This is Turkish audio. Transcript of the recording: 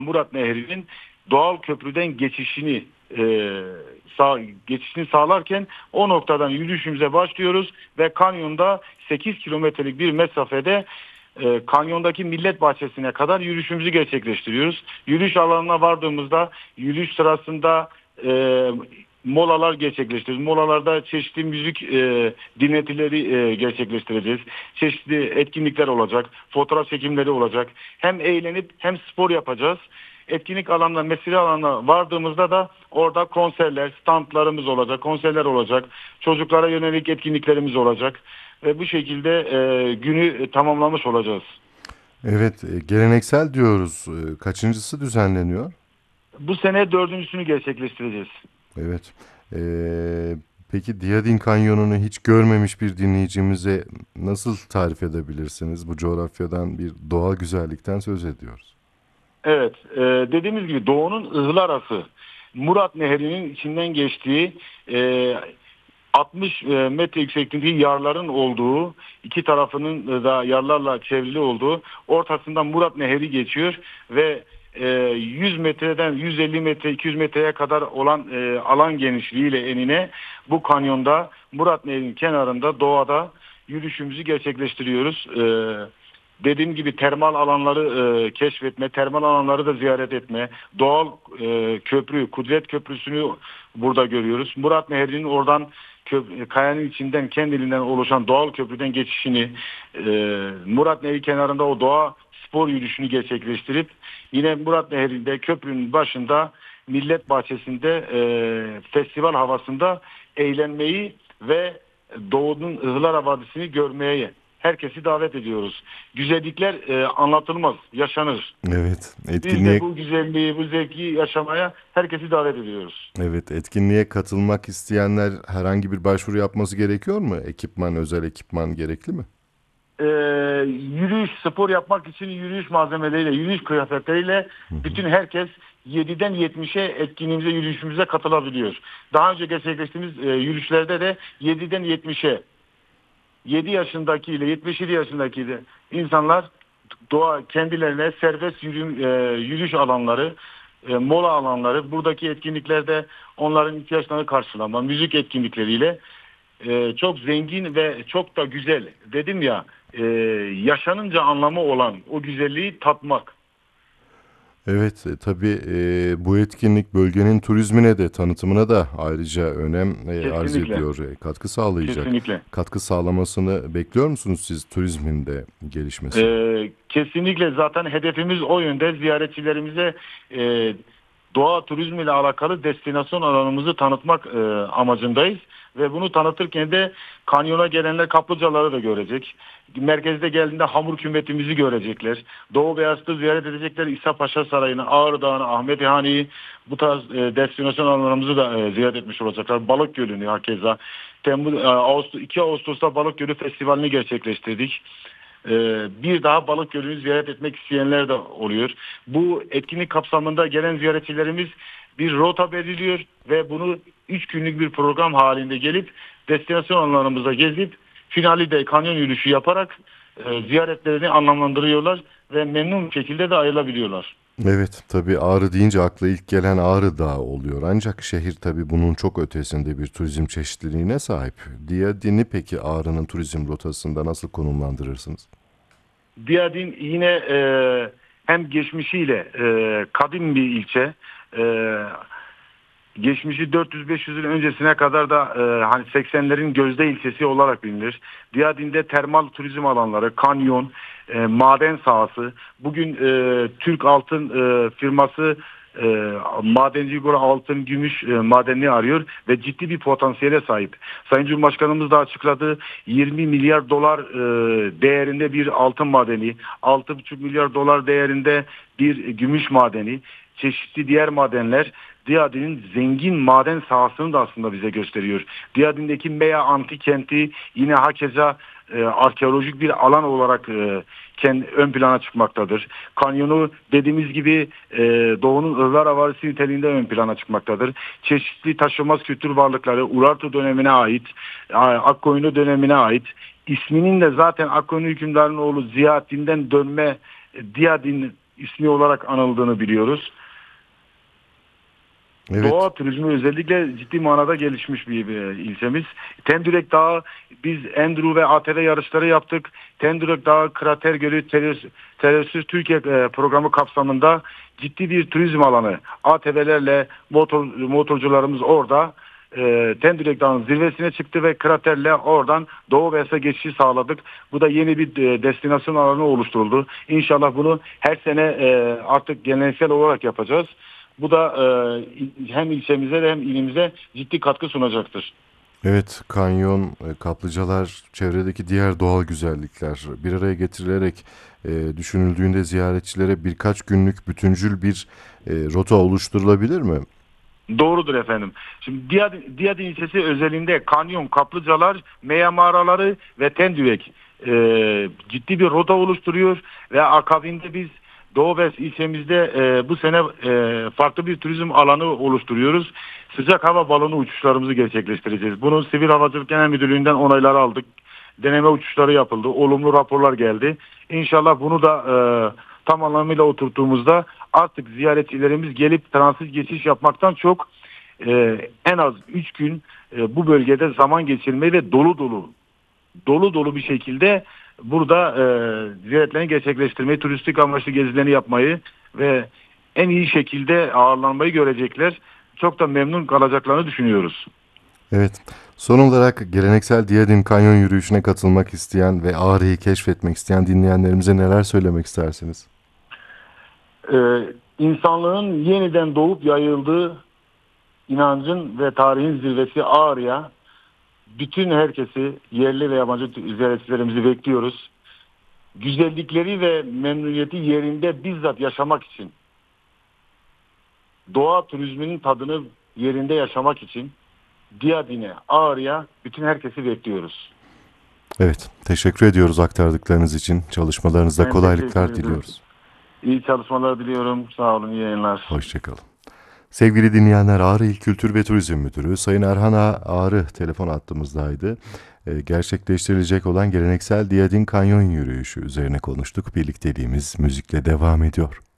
Murat Nehri'nin doğal köprüden geçişini sağlarken o noktadan yürüyüşümüze başlıyoruz ve kanyonda 8 kilometrelik bir mesafede kanyondaki millet bahçesine kadar yürüyüşümüzü gerçekleştiriyoruz. Yürüyüş alanına vardığımızda yürüyüş sırasında molalar gerçekleştiriyoruz. Molalarda çeşitli müzik dinletileri gerçekleştireceğiz. Çeşitli etkinlikler olacak, fotoğraf çekimleri olacak. Hem eğlenip hem spor yapacağız. Etkinlik alanına, mesire alanına vardığımızda da orada konserler, standlarımız olacak, konserler olacak. Çocuklara yönelik etkinliklerimiz olacak. Ve bu şekilde günü tamamlamış olacağız. Evet, geleneksel diyoruz. Kaçıncısı düzenleniyor? Bu sene dördüncüsünü gerçekleştireceğiz. Evet. E, peki Diyadin Kanyonu'nu hiç görmemiş bir dinleyicimize nasıl tarif edebilirsiniz? Bu coğrafyadan bir doğal güzellikten söz ediyoruz. Evet, dediğimiz gibi doğunun ıhıl arası Murat Nehri'nin içinden geçtiği 60 metre yüksekliğindeki yarların olduğu, iki tarafının da yarlarla çevrili olduğu, ortasından Murat Nehri geçiyor ve 100 metreden 150 metre 200 metreye kadar olan alan genişliğiyle enine bu kanyonda Murat Nehri'nin kenarında doğada yürüyüşümüzü gerçekleştiriyoruz. Dediğim gibi termal alanları keşfetme, termal alanları da ziyaret etme, doğal köprü, Kudret Köprüsü'nü burada görüyoruz. Murat Nehri'nin oradan kayanın içinden kendiliğinden oluşan doğal köprüden geçişini, Murat Nehri kenarında o doğa spor yürüyüşünü gerçekleştirip yine Murat Nehri'nde köprünün başında Millet Bahçesi'nde festival havasında eğlenmeyi ve Doğu'nun Ihlara Vadisi'ni görmeye herkesi davet ediyoruz. Güzellikler anlatılmaz, yaşanır. Evet, Biz de etkinliğe bu güzelliği, bu zevki yaşamaya herkesi davet ediyoruz. evet, etkinliğe katılmak isteyenler herhangi bir başvuru yapması gerekiyor mu? Ekipman, özel ekipman gerekli mi? e, Yürüyüş, spor yapmak için yürüyüş malzemeleriyle, yürüyüş kıyafetleriyle Hı hı. bütün herkes 7'den 70'e etkinliğimize, yürüyüşümüze katılabiliyor. Daha önce gerçekleştiğimiz yürüyüşlerde de 7'den 70'e 7 yaşındaki ile 77 yaşındaki de insanlar doğa kendilerine serbest yürüyüş alanları, mola alanları, buradaki etkinliklerde onların ihtiyaçlarını karşılama, müzik etkinlikleriyle çok zengin ve çok da güzel. Dedim ya, yaşanınca anlamı olan o güzelliği tatmak. Evet, tabii bu etkinlik bölgenin turizmine de tanıtımına da ayrıca önem arz Kesinlikle, ediyor, katkı sağlayacak. kesinlikle. Katkı sağlamasını bekliyor musunuz siz turizmin de gelişmesini? Kesinlikle zaten hedefimiz o yönde. Ziyaretçilerimize e, doğa turizmi ile alakalı destinasyon alanımızı tanıtmak amacındayız. Ve bunu tanıtırken de kanyona gelenler kaplıcaları da görecek. Merkezde geldiğinde hamur kümetimizi görecekler. Doğu Beyazıt'ı ziyaret edecekler. İsa Paşa Sarayı'nı, Ağrı Dağı'nı, Ahmet İhani'yi, bu tarz destinasyon alanlarımızı da ziyaret etmiş olacaklar. Balık Gölü'nü hakeza. 2 Ağustos'ta Balık Gölü Festivali'ni gerçekleştirdik. Bir daha Balık Gölü'nü ziyaret etmek isteyenler de oluyor. Bu etkinlik kapsamında gelen ziyaretçilerimiz bir rota belirliyor ve bunu 3 günlük bir program halinde gelip destinasyon alanlarımıza gezip finali de kanyon yürüyüşü yaparak ziyaretlerini anlamlandırıyorlar ve memnun şekilde de ayrılabiliyorlar. Evet, tabii Ağrı deyince akla ilk gelen Ağrı Dağı oluyor. Ancak şehir tabii bunun çok ötesinde bir turizm çeşitliliğine sahip. Diyadin'i peki Ağrı'nın turizm rotasında nasıl konumlandırırsınız? Diyadin yine hem geçmişiyle kadim bir ilçe. E, Geçmişi 400-500 yıl öncesine kadar da hani 80'lerin gözde ilçesi olarak bilinir. Diyadin'de termal turizm alanları, kanyon, maden sahası. Bugün Türk Altın firması madenci Gora altın, gümüş madenini arıyor ve ciddi bir potansiyele sahip. Sayın Cumhurbaşkanımız da açıkladı. 20 milyar dolar değerinde bir altın madeni, 6,5 milyar dolar değerinde bir gümüş madeni, çeşitli diğer madenler Diyadin'in zengin maden sahasını da aslında bize gösteriyor. Diyadin'deki Meya Antik Kenti yine hakeza arkeolojik bir alan olarak ön plana çıkmaktadır. Kanyonu dediğimiz gibi Doğu'nun Ihlara Vadisi niteliğinde ön plana çıkmaktadır. Çeşitli taşınmaz kültür varlıkları Urartu dönemine ait, Akkoyunlu dönemine ait. İsminin de zaten Akkoyunlu hükümdarının oğlu Ziyaettin'den dönme Diyadin ismi olarak anıldığını biliyoruz. Evet. Doğa turizmi özellikle ciddi manada gelişmiş bir ilçemiz. Tendürek Dağı, biz Enduro ve ATV yarışları yaptık. Tendürek Dağı Krater Gölü Terörsüz Türkiye programı kapsamında ciddi bir turizm alanı. ATV'lerle motorcularımız orada Tendürek Dağı'nın zirvesine çıktı ve kraterle oradan Doğu Beyaz'a geçişi sağladık. Bu da yeni bir destinasyon alanı oluşturuldu. İnşallah bunu her sene artık geleneksel olarak yapacağız. Bu da hem ilçemize hem ilimize ciddi katkı sunacaktır. Evet, kanyon, kaplıcalar, çevredeki diğer doğal güzellikler bir araya getirilerek düşünüldüğünde ziyaretçilere birkaç günlük bütüncül bir rota oluşturulabilir mi? Doğrudur efendim. Şimdi Diyadin ilçesi özelinde kanyon, kaplıcalar, meya mağaraları ve Tendürek ciddi bir rota oluşturuyor ve akabinde biz Doğu Beyaz ilçemizde bu sene farklı bir turizm alanı oluşturuyoruz. Sıcak hava balonu uçuşlarımızı gerçekleştireceğiz. Bunun Sivil Havacılık Genel Müdürlüğü'nden onayları aldık. Deneme uçuşları yapıldı. Olumlu raporlar geldi. İnşallah bunu da tam anlamıyla oturttuğumuzda artık ziyaretçilerimiz gelip transit geçiş yapmaktan çok en az 3 gün bu bölgede zaman geçirmeyi ve dolu dolu bir şekilde burada ziyaretlerini gerçekleştirmeyi, turistik amaçlı gezilerini yapmayı ve en iyi şekilde ağırlanmayı görecekler. Çok da memnun kalacaklarını düşünüyoruz. Evet. Son olarak geleneksel Diyadin Kanyon yürüyüşüne katılmak isteyen ve Ağrı'yı keşfetmek isteyen dinleyenlerimize neler söylemek istersiniz? İnsanlığın yeniden doğup yayıldığı inancın ve tarihin zirvesi Ağrı'ya bütün herkesi, yerli ve yabancı ziyaretçilerimizi bekliyoruz. Güzellikleri ve memnuniyeti yerinde bizzat yaşamak için, doğa turizminin tadını yerinde yaşamak için Diyadin'e, Ağrı'ya bütün herkesi bekliyoruz. Evet, teşekkür ediyoruz aktardıklarınız için. Çalışmalarınızda Ben teşekkür kolaylıklar ederim. diliyoruz. İyi çalışmalar diliyorum. Sağ olun, iyi yayınlar. Hoşçakalın. Sevgili dinleyenler, Ağrı İl Kültür ve Turizm Müdürü Sayın Erhan Ağrı telefon hattımızdaydı. Gerçekleştirilecek olan geleneksel Diyadin Kanyon yürüyüşü üzerine konuştuk. Birlikteliğimiz müzikle devam ediyor.